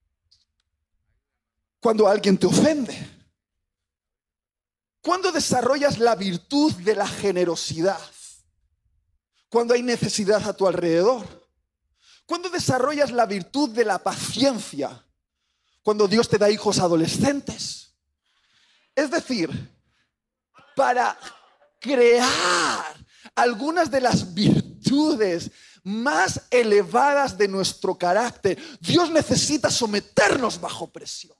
Cuando alguien te ofende. ¿Cuándo desarrollas la virtud de la generosidad? Cuando hay necesidad a tu alrededor. ¿Cuándo desarrollas la virtud de la paciencia? Cuando Dios te da hijos adolescentes. Es decir, para crear algunas de las virtudes más elevadas de nuestro carácter, Dios necesita someternos bajo presión.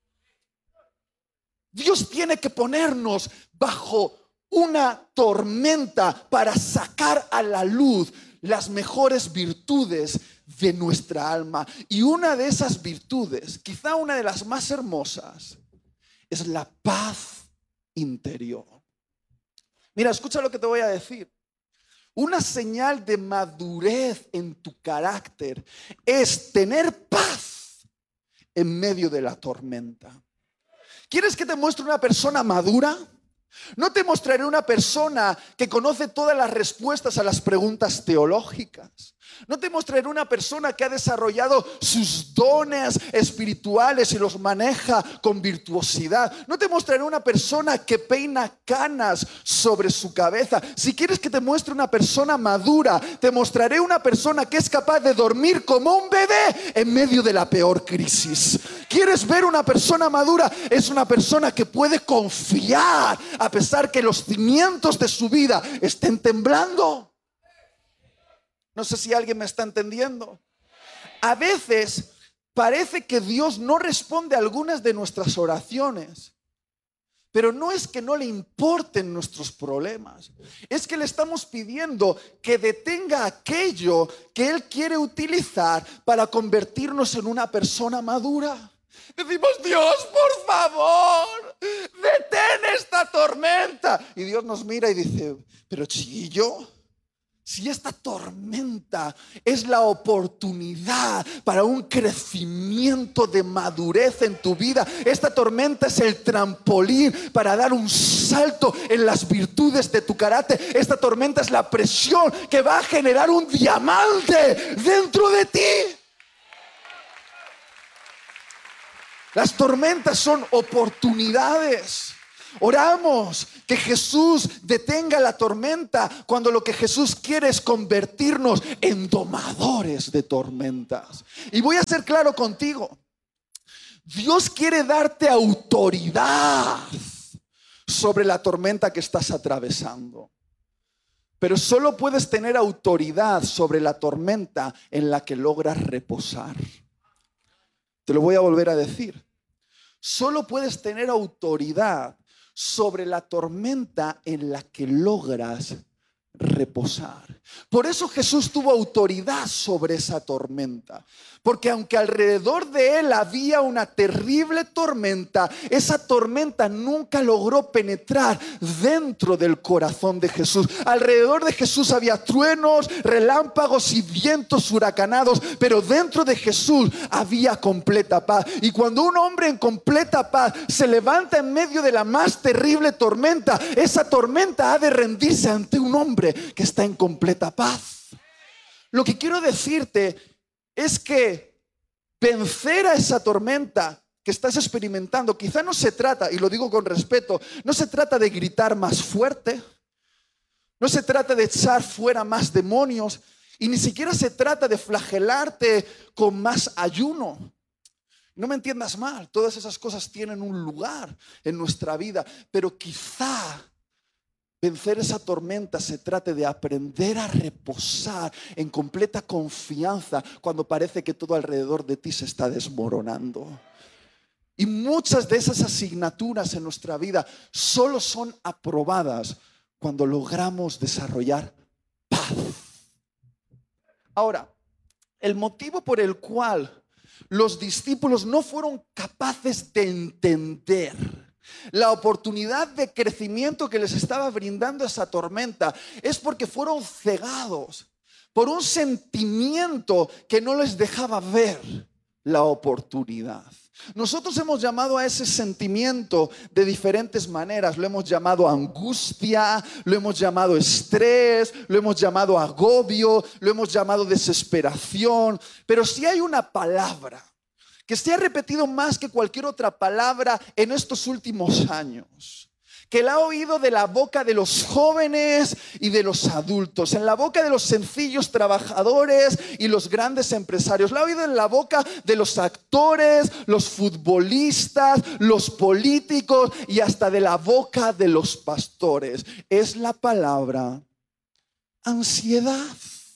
Dios tiene que ponernos bajo una tormenta para sacar a la luz las mejores virtudes de nuestra alma. Y una de esas virtudes, quizá una de las más hermosas, es la paz interior. Mira, escucha lo que te voy a decir. Una señal de madurez en tu carácter es tener paz en medio de la tormenta. ¿Quieres que te muestre una persona madura? No te mostraré una persona que conoce todas las respuestas a las preguntas teológicas. No te mostraré una persona que ha desarrollado sus dones espirituales y los maneja con virtuosidad. No te mostraré una persona que peina canas sobre su cabeza. Si quieres que te muestre una persona madura, te mostraré una persona que es capaz de dormir como un bebé en medio de la peor crisis. ¿Quieres ver una persona madura? Es una persona que puede confiar a pesar que los cimientos de su vida estén temblando. No sé si alguien me está entendiendo. A veces parece que Dios no responde a algunas de nuestras oraciones, pero no es que no le importen nuestros problemas. Es que le estamos pidiendo que detenga aquello que Él quiere utilizar para convertirnos en una persona madura. Decimos, Dios, por favor, detén esta tormenta. Y Dios nos mira y dice, pero chiquillo, si esta tormenta es la oportunidad para un crecimiento de madurez en tu vida, esta tormenta es el trampolín para dar un salto en las virtudes de tu carácter, esta tormenta es la presión que va a generar un diamante dentro de ti. Las tormentas son oportunidades. Oramos que Jesús detenga la tormenta cuando lo que Jesús quiere es convertirnos en domadores de tormentas. Y voy a ser claro contigo. Dios quiere darte autoridad sobre la tormenta que estás atravesando. Pero solo puedes tener autoridad sobre la tormenta en la que logras reposar. Te lo voy a volver a decir. Solo puedes tener autoridad sobre la tormenta en la que logras reposar. Por eso Jesús tuvo autoridad sobre esa tormenta, porque aunque alrededor de él había una terrible tormenta, esa tormenta nunca logró penetrar dentro del corazón de Jesús. Alrededor de Jesús había truenos, relámpagos y vientos huracanados, pero dentro de Jesús había completa paz. Y cuando un hombre en completa paz se levanta en medio de la más terrible tormenta, esa tormenta ha de rendirse ante un hombre que está en completa paz. Lo que quiero decirte es que vencer a esa tormenta que estás experimentando, quizá no se trata, y lo digo con respeto, no se trata de gritar más fuerte, no se trata de echar fuera más demonios, y ni siquiera se trata de flagelarte con más ayuno. No me entiendas mal, todas esas cosas tienen un lugar en nuestra vida, pero quizá vencer esa tormenta se trate de aprender a reposar en completa confianza cuando parece que todo alrededor de ti se está desmoronando. Y muchas de esas asignaturas en nuestra vida solo son aprobadas cuando logramos desarrollar paz. Ahora, el motivo por el cual los discípulos no fueron capaces de entender la oportunidad de crecimiento que les estaba brindando esa tormenta es porque fueron cegados por un sentimiento que no les dejaba ver la oportunidad. Nosotros hemos llamado a ese sentimiento de diferentes maneras. Lo hemos llamado angustia, lo hemos llamado estrés, lo hemos llamado agobio, lo hemos llamado desesperación. Pero si hay una palabra que se ha repetido más que cualquier otra palabra en estos últimos años, que la ha oído de la boca de los jóvenes y de los adultos, en la boca de los sencillos trabajadores y los grandes empresarios, la ha oído en la boca de los actores, los futbolistas, los políticos y hasta de la boca de los pastores. Es la palabra ansiedad.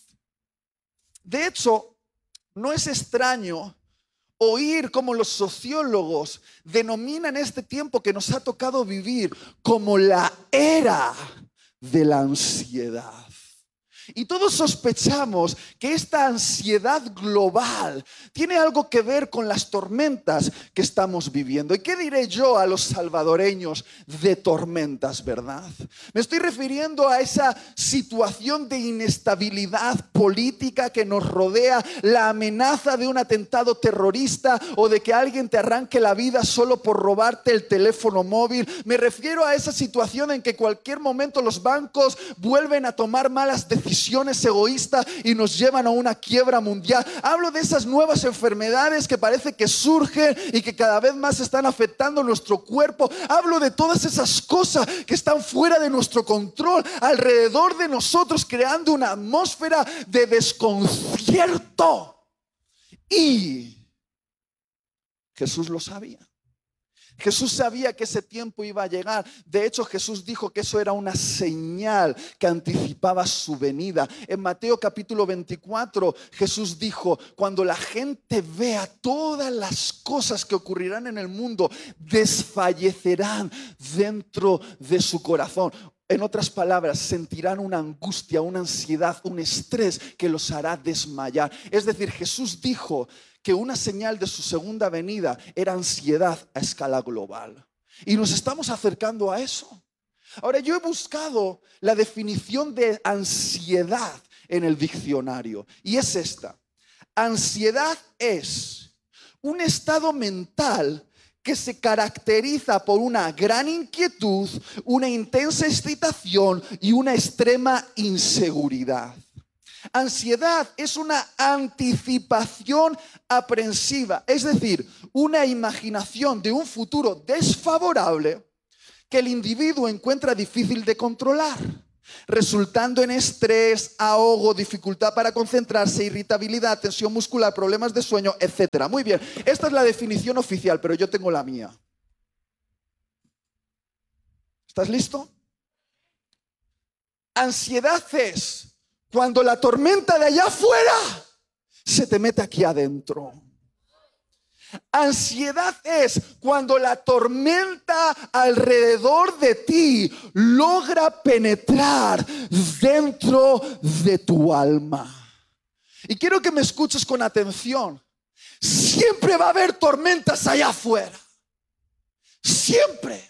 De hecho, no es extraño oír cómo los sociólogos denominan este tiempo que nos ha tocado vivir como la era de la ansiedad. Y todos sospechamos que esta ansiedad global tiene algo que ver con las tormentas que estamos viviendo. ¿Y qué diré yo a los salvadoreños de tormentas, verdad? Me estoy refiriendo a esa situación de inestabilidad política que nos rodea, la amenaza de un atentado terrorista o de que alguien te arranque la vida solo por robarte el teléfono móvil. Me refiero a esa situación en que cualquier momento los bancos vuelven a tomar malas decisiones egoístas y nos llevan a una quiebra mundial. Hablo de esas nuevas enfermedades que parece que surgen y que cada vez más están afectando nuestro cuerpo. Hablo de todas esas cosas que están fuera de nuestro control alrededor de nosotros, creando una atmósfera de desconcierto. Y Jesús lo sabía. Jesús sabía que ese tiempo iba a llegar. De hecho, Jesús dijo que eso era una señal que anticipaba su venida. En Mateo capítulo veinticuatro, Jesús dijo: cuando la gente vea todas las cosas que ocurrirán en el mundo, desfallecerán dentro de su corazón. En otras palabras, sentirán una angustia, una ansiedad, un estrés que los hará desmayar. Es decir, Jesús dijo que una señal de su segunda venida era ansiedad a escala global. Y nos estamos acercando a eso. Ahora, yo he buscado la definición de ansiedad en el diccionario y es esta. Ansiedad es un estado mental que se caracteriza por una gran inquietud, una intensa excitación y una extrema inseguridad. Ansiedad es una anticipación aprensiva, es decir, una imaginación de un futuro desfavorable que el individuo encuentra difícil de controlar, resultando en estrés, ahogo, dificultad para concentrarse, irritabilidad, tensión muscular, problemas de sueño, etcétera. Muy bien, esta es la definición oficial, pero yo tengo la mía. ¿Estás listo? Ansiedad es cuando la tormenta de allá afuera se te mete aquí adentro. Ansiedad es cuando la tormenta alrededor de ti logra penetrar dentro de tu alma. Y quiero que me escuches con atención. Siempre va a haber tormentas allá afuera. Siempre.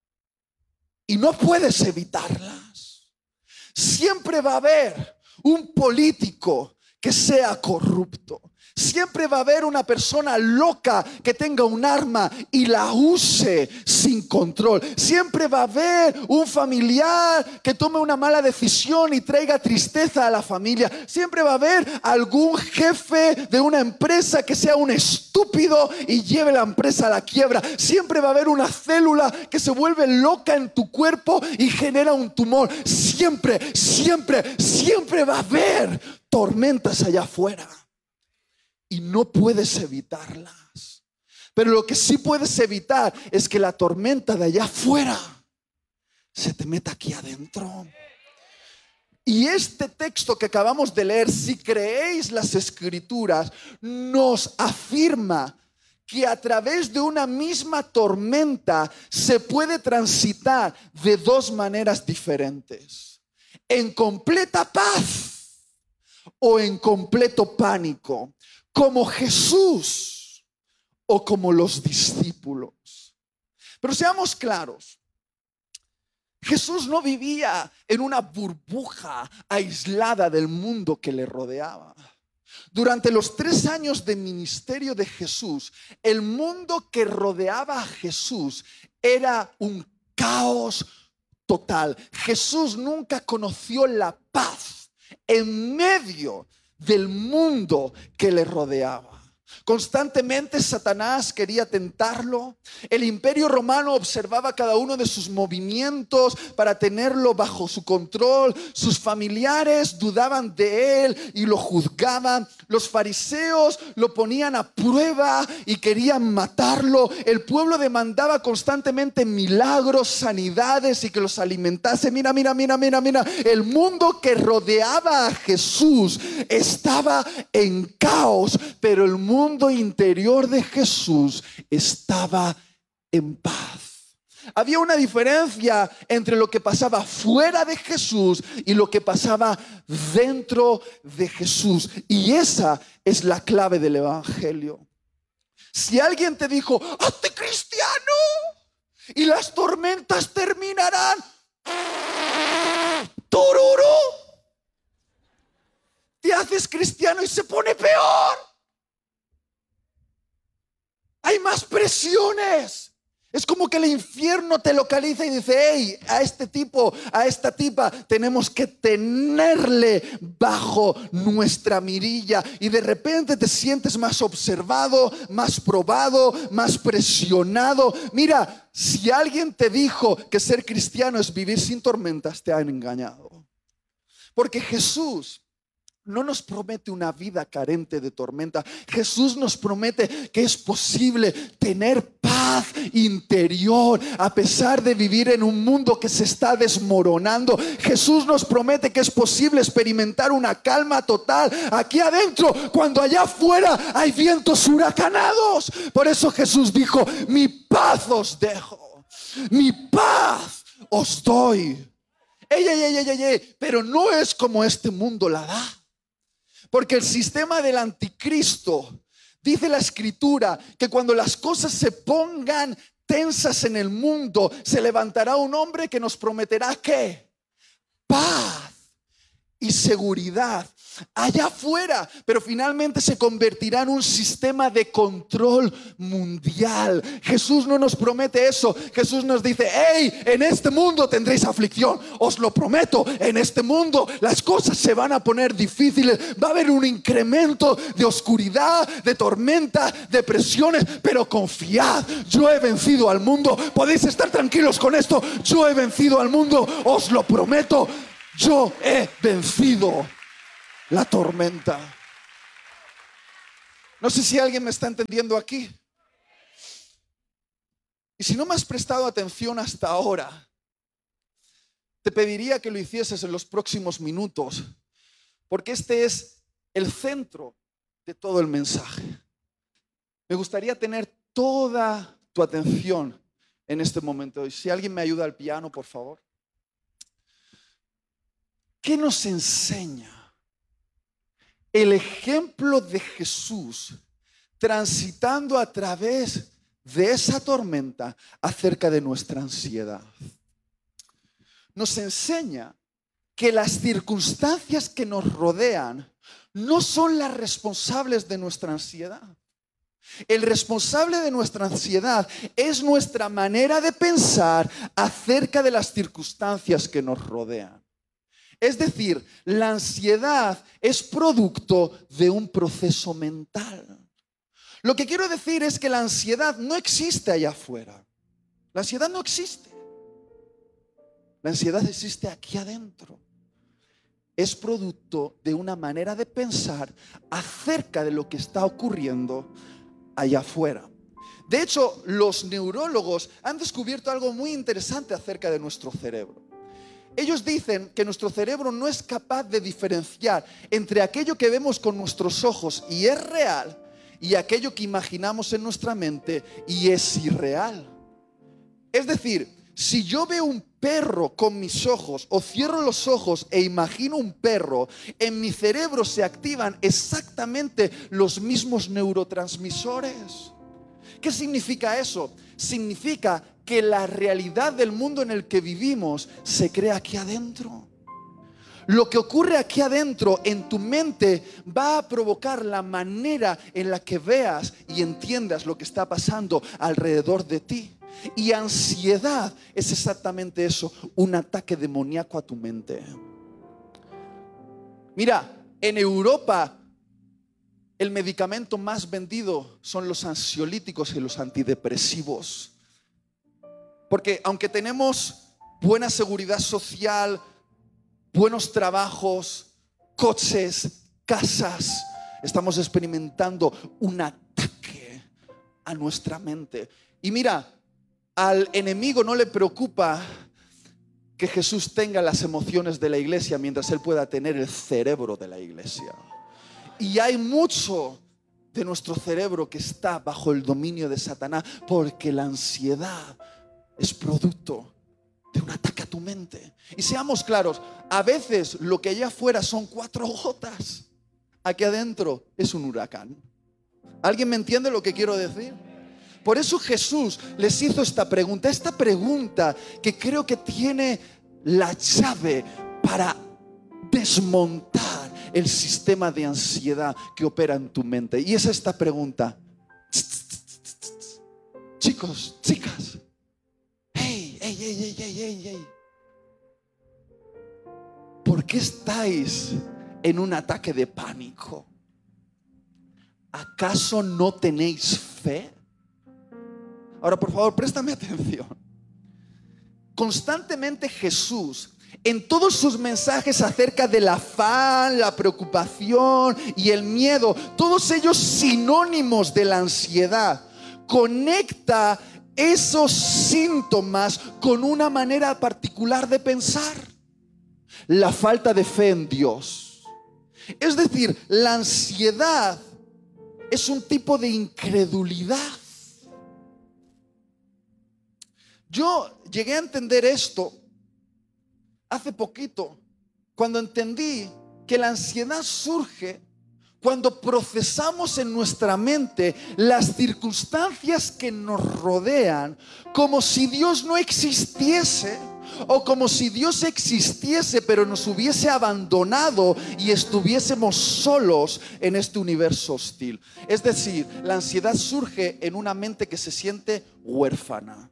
Y no puedes evitarlas. Siempre va a haber un político que sea corrupto. Siempre va a haber una persona loca que tenga un arma y la use sin control. Siempre va a haber un familiar que tome una mala decisión y traiga tristeza a la familia. Siempre va a haber algún jefe de una empresa que sea un estúpido y lleve la empresa a la quiebra. Siempre va a haber una célula que se vuelve loca en tu cuerpo y genera un tumor. Siempre, siempre, siempre va a haber tormentas allá afuera. Y no puedes evitarlas. Pero lo que sí puedes evitar es que la tormenta de allá afuera se te meta aquí adentro. Y este texto que acabamos de leer, si creéis las escrituras, nos afirma que a través de una misma tormenta se puede transitar de dos maneras diferentes: en completa paz o en completo pánico, como Jesús o como los discípulos. Pero seamos claros, Jesús no vivía en una burbuja aislada del mundo que le rodeaba. Durante los tres años de ministerio de Jesús, el mundo que rodeaba a Jesús era un caos total. Jesús nunca conoció la paz en medio del mundo que le rodeaba. Constantemente Satanás quería tentarlo. El imperio romano observaba cada uno de sus movimientos para tenerlo bajo su control. Sus familiares dudaban de él y lo juzgaban. Los fariseos lo ponían a prueba y querían matarlo. El pueblo demandaba constantemente milagros, sanidades y que los alimentase. Mira, mira, mira, mira, mira. El mundo que rodeaba a Jesús estaba en caos, pero el mundo mundo interior de Jesús estaba en paz. Había una diferencia entre lo que pasaba fuera de Jesús y lo que pasaba dentro de Jesús. Y esa es la clave del evangelio. Si alguien te dijo, hazte cristiano y las tormentas terminarán, tururú, te haces cristiano y se pone peor. Hay más presiones. Es como que el infierno te localiza y dice, hey, a este tipo, a esta tipa tenemos que tenerle bajo nuestra mirilla. Y de repente te sientes más observado, más probado, más presionado. Mira, si alguien te dijo que ser cristiano es vivir sin tormentas, te han engañado. Porque Jesús no nos promete una vida carente de tormenta. Jesús nos promete que es posible tener paz interior a pesar de vivir en un mundo que se está desmoronando. Jesús nos promete que es posible experimentar una calma total aquí adentro cuando allá afuera hay vientos huracanados. Por eso Jesús dijo, mi paz os dejo, mi paz os doy. Ey, ey, ey, ey, ey, pero no es como este mundo la da. Porque el sistema del anticristo, dice la escritura, que cuando las cosas se pongan tensas en el mundo, se levantará un hombre que nos prometerá ¿qué? Paz y seguridad allá afuera, pero finalmente se convertirá en un sistema de control mundial. Jesús no nos promete eso. Jesús nos dice: hey, en este mundo tendréis aflicción, os lo prometo. En este mundo las cosas se van a poner difíciles, va a haber un incremento de oscuridad, de tormenta, de presiones, pero confiad, yo he vencido al mundo. Podéis estar tranquilos con esto: yo he vencido al mundo, os lo prometo. Yo he vencido la tormenta. No sé si alguien me está entendiendo aquí. Y si no me has prestado atención hasta ahora, te pediría que lo hicieses en los próximos minutos, porque este es el centro de todo el mensaje. Me gustaría tener toda tu atención en este momento. Y si alguien me ayuda al piano, por favor. ¿Qué nos enseña el ejemplo de Jesús transitando a través de esa tormenta acerca de nuestra ansiedad? Nos enseña que las circunstancias que nos rodean no son las responsables de nuestra ansiedad. El responsable de nuestra ansiedad es nuestra manera de pensar acerca de las circunstancias que nos rodean. Es decir, la ansiedad es producto de un proceso mental. Lo que quiero decir es que la ansiedad no existe allá afuera. La ansiedad no existe. La ansiedad existe aquí adentro. Es producto de una manera de pensar acerca de lo que está ocurriendo allá afuera. De hecho, los neurólogos han descubierto algo muy interesante acerca de nuestro cerebro. Ellos dicen que nuestro cerebro no es capaz de diferenciar entre aquello que vemos con nuestros ojos y es real y aquello que imaginamos en nuestra mente y es irreal. Es decir, si yo veo un perro con mis ojos o cierro los ojos e imagino un perro, en mi cerebro se activan exactamente los mismos neurotransmisores. ¿Qué significa eso? Significa que la realidad del mundo en el que vivimos se crea aquí adentro. Lo que ocurre aquí adentro en tu mente va a provocar la manera en la que veas y entiendas lo que está pasando alrededor de ti. Y ansiedad es exactamente eso, un ataque demoníaco a tu mente. Mira, en Europa el medicamento más vendido son los ansiolíticos y los antidepresivos. Porque aunque tenemos buena seguridad social, buenos trabajos, coches, casas, estamos experimentando un ataque a nuestra mente. Y mira, al enemigo no le preocupa que Jesús tenga las emociones de la iglesia mientras él pueda tener el cerebro de la iglesia. Y hay mucho de nuestro cerebro que está bajo el dominio de Satanás, porque la ansiedad es producto de un ataque a tu mente. Y seamos claros, a veces lo que allá afuera son cuatro gotas, aquí adentro es un huracán. ¿Alguien me entiende lo que quiero decir? Por eso Jesús les hizo esta pregunta, esta pregunta que creo que tiene la llave para desmontar el sistema de ansiedad que opera en tu mente. Y es esta pregunta: chicos, chicas, hey, hey, hey, hey, hey, hey, hey, ¿por qué estáis en un ataque de pánico? ¿Acaso no tenéis fe? Ahora, por favor, préstame atención. Constantemente Jesús, en todos sus mensajes acerca del afán, la preocupación y el miedo, todos ellos sinónimos de la ansiedad, conecta esos síntomas con una manera particular de pensar: la falta de fe en Dios. Es decir, la ansiedad es un tipo de incredulidad. Yo llegué a entender esto hace poquito, cuando entendí que la ansiedad surge cuando procesamos en nuestra mente las circunstancias que nos rodean como si Dios no existiese, o como si Dios existiese pero nos hubiese abandonado y estuviésemos solos en este universo hostil. Es decir, la ansiedad surge en una mente que se siente huérfana.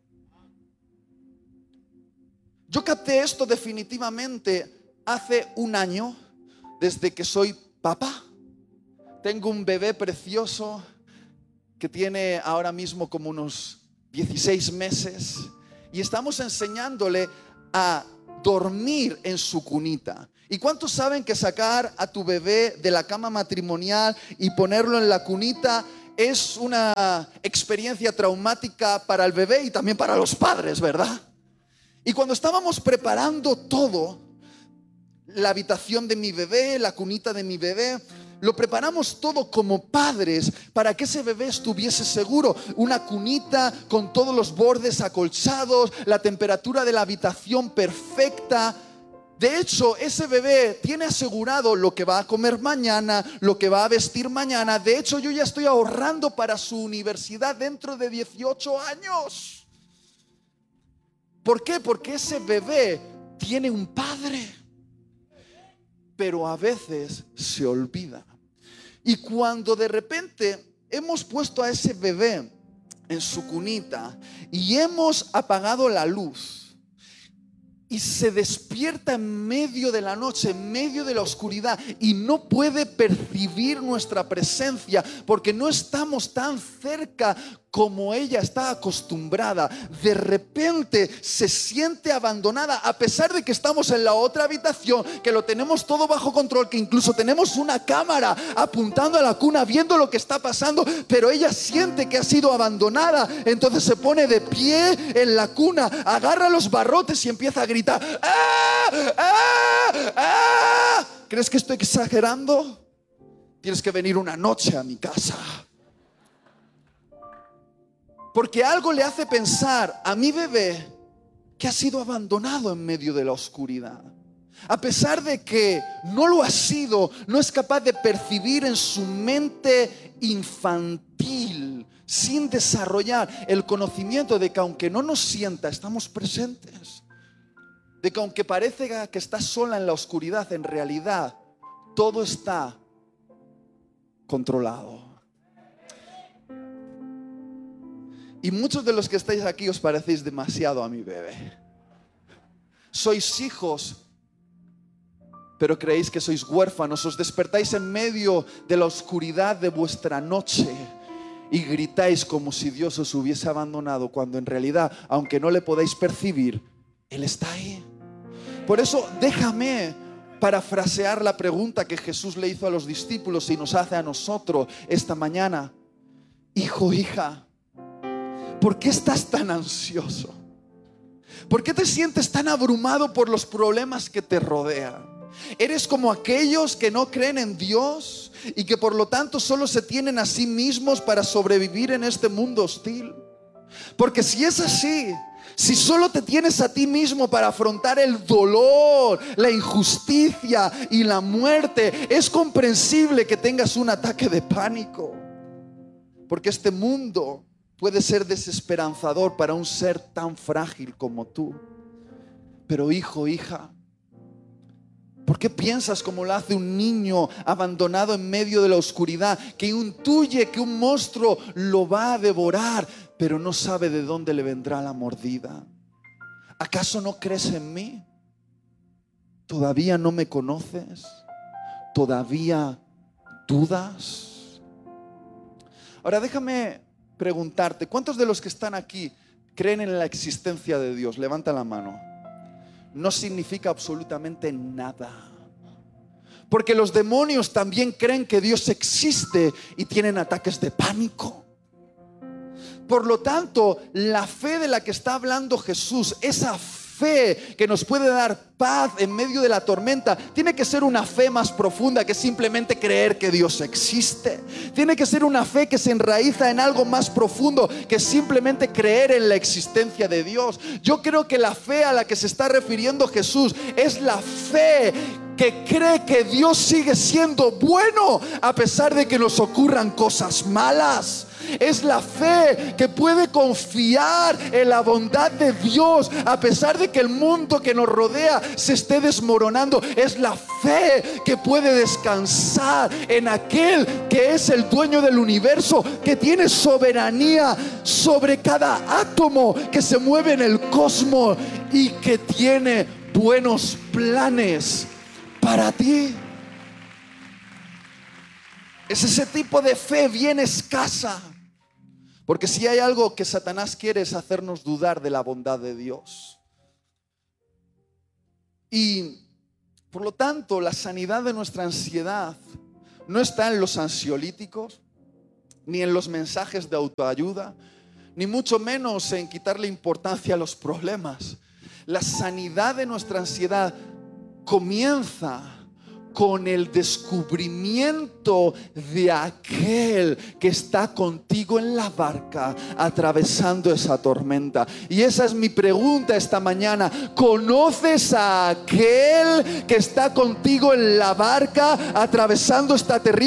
Yo capté esto definitivamente hace un año, desde que soy papá. Tengo un bebé precioso que tiene ahora mismo como unos dieciséis meses y estamos enseñándole a dormir en su cunita. ¿Y cuántos saben que sacar a tu bebé de la cama matrimonial y ponerlo en la cunita es una experiencia traumática para el bebé y también para los padres, verdad? Y cuando estábamos preparando todo, la habitación de mi bebé, la cunita de mi bebé, lo preparamos todo como padres para que ese bebé estuviese seguro. Una cunita con todos los bordes acolchados, la temperatura de la habitación perfecta. De hecho, ese bebé tiene asegurado lo que va a comer mañana, lo que va a vestir mañana. De hecho, yo ya estoy ahorrando para su universidad dentro de dieciocho años. ¿Por qué? Porque ese bebé tiene un padre. Pero a veces se olvida. Y cuando de repente hemos puesto a ese bebé en su cunita y hemos apagado la luz y se despierta en medio de la noche, en medio de la oscuridad, y no puede percibir nuestra presencia porque no estamos tan cerca como ella está acostumbrada, de repente se siente abandonada, a pesar de que estamos en la otra habitación, que lo tenemos todo bajo control, que incluso tenemos una cámara apuntando a la cuna viendo lo que está pasando, pero ella siente que ha sido abandonada. Entonces se pone de pie en la cuna, agarra los barrotes y empieza a gritar: ¡ah! ¡ah! ¡ah! ¿Crees que estoy exagerando? Tienes que venir una noche a mi casa. Porque algo le hace pensar a mi bebé que ha sido abandonado en medio de la oscuridad. A pesar de que no lo ha sido, no es capaz de percibir en su mente infantil, sin desarrollar el conocimiento de que aunque no nos sienta, estamos presentes. De que aunque parece que está sola en la oscuridad, en realidad todo está controlado. Y muchos de los que estáis aquí os parecéis demasiado a mi bebé. Sois hijos, pero creéis que sois huérfanos. Os despertáis en medio de la oscuridad de vuestra noche y gritáis como si Dios os hubiese abandonado, cuando en realidad, aunque no le podáis percibir, Él está ahí. Por eso déjame parafrasear la pregunta que Jesús le hizo a los discípulos y nos hace a nosotros esta mañana. Hijo, hija, ¿por qué estás tan ansioso? ¿Por qué te sientes tan abrumado por los problemas que te rodean? ¿Eres como aquellos que no creen en Dios y que por lo tanto solo se tienen a sí mismos para sobrevivir en este mundo hostil? Porque si es así, si solo te tienes a ti mismo para afrontar el dolor, la injusticia y la muerte, es comprensible que tengas un ataque de pánico. Porque este mundo puede ser desesperanzador para un ser tan frágil como tú. Pero hijo, hija, ¿por qué piensas como lo hace un niño abandonado en medio de la oscuridad, que intuye que un monstruo lo va a devorar, pero no sabe de dónde le vendrá la mordida? ¿Acaso no crees en mí? ¿Todavía no me conoces? ¿Todavía dudas? Ahora déjame preguntarte, ¿cuántos de los que están aquí creen en la existencia de Dios? Levanta la mano. No significa absolutamente nada. Porque los demonios también creen que Dios existe y tienen ataques de pánico. Por lo tanto, la fe de la que está hablando Jesús, esa fe que nos puede dar paz en medio de la tormenta, tiene que ser una fe más profunda que simplemente creer que Dios existe. Tiene que ser una fe que se enraiza en algo más profundo que simplemente creer en la existencia de Dios. Yo creo que la fe a la que se está refiriendo Jesús es la fe que cree que Dios sigue siendo bueno a pesar de que nos ocurran cosas malas. Es la fe que puede confiar en la bondad de Dios a pesar de que el mundo que nos rodea se esté desmoronando. Es la fe que puede descansar en aquel que es el dueño del universo, que tiene soberanía sobre cada átomo que se mueve en el cosmos y que tiene buenos planes para ti. Es ese tipo de fe bien escasa. Porque si hay algo que Satanás quiere es hacernos dudar de la bondad de Dios. Y por lo tanto, la sanidad de nuestra ansiedad no está en los ansiolíticos, ni en los mensajes de autoayuda, ni mucho menos en quitarle importancia a los problemas. La sanidad de nuestra ansiedad comienza con el descubrimiento de aquel que está contigo en la barca atravesando esa tormenta. Y esa es mi pregunta esta mañana. ¿Conoces a aquel que está contigo en la barca atravesando esta terrible